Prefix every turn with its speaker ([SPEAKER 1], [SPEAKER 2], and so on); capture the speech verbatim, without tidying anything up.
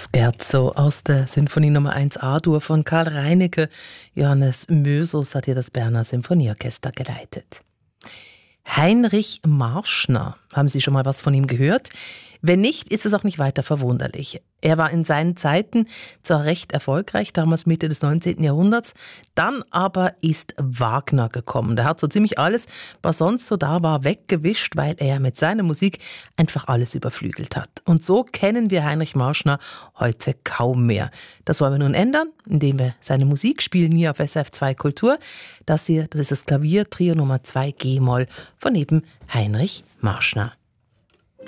[SPEAKER 1] Scherzo aus der Sinfonie Nummer eins A-Dur von Karl Reinecke. Johannes Mösos hat hier das Berner Symphonieorchester geleitet. Heinrich Marschner, haben Sie schon mal was von ihm gehört? Wenn nicht, ist es auch nicht weiter verwunderlich. Er war in seinen Zeiten zwar recht erfolgreich, damals Mitte des neunzehnten Jahrhunderts, dann aber ist Wagner gekommen. Der hat so ziemlich alles, was sonst so da war, weggewischt, weil er mit seiner Musik einfach alles überflügelt hat. Und so kennen wir Heinrich Marschner heute kaum mehr. Das wollen wir nun ändern, indem wir seine Musik spielen hier auf S R F zwei Kultur. Das hier, das ist das Klaviertrio Nummer zwei G-Moll von eben Heinrich Marschner.